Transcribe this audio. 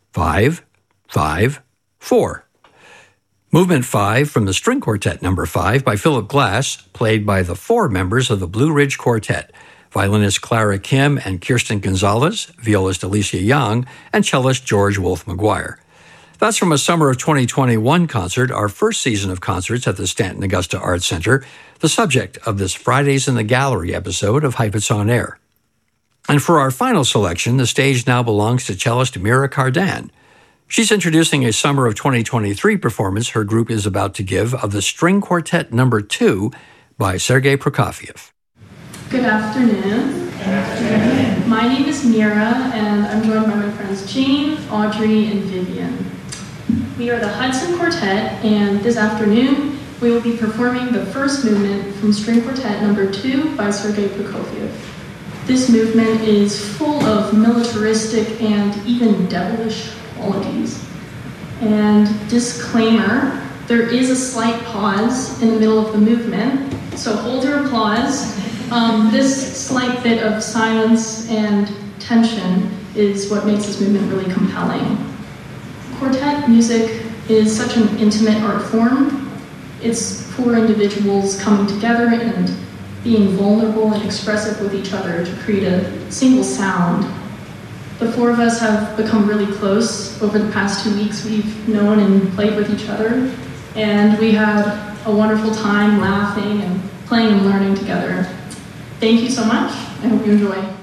5, 5, 4. Movement 5 from the String Quartet No. 5 by Philip Glass, played by the 4 members of the Blue Ridge Quartet, violinist Clara Kim and Kirsten Gonzalez, violist Alicia Young, and cellist George Wolfe McGuire. That's from a summer of 2021 concert, our first season of concerts at the Stanton Augusta Arts Center, the subject of this Fridays in the Gallery episode of Heifetz on Air. And for our final selection, the stage now belongs to cellist Mira Cardan. She's introducing a summer of 2023 performance her group is about to give of the String Quartet No. 2 by Sergei Prokofiev. Good afternoon. Good afternoon. My name is Mira, and I'm joined by my friends Jane, Audrey, and Vivian. We are the Hudson Quartet, and this afternoon we will be performing the first movement from String Quartet No. 2 by Sergei Prokofiev. This movement is full of militaristic and even devilish qualities. And disclaimer, there is a slight pause in the middle of the movement, so hold your applause. This slight bit of silence and tension is what makes this movement really compelling. Quartet music is such an intimate art form. It's four individuals coming together and being vulnerable and expressive with each other to create a single sound. The four of us have become really close over the past 2 weeks. We've known and played with each other, and we had a wonderful time laughing and playing and learning together. Thank you so much. I hope you enjoy.